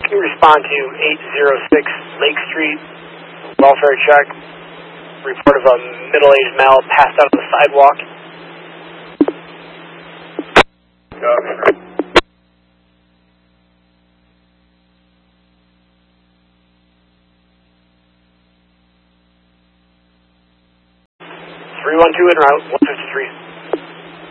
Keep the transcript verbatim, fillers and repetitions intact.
Can you respond to eight oh six Lake Street, welfare check, report of a middle-aged male passed out on the sidewalk? Copy. three one two en route, one fifty-three.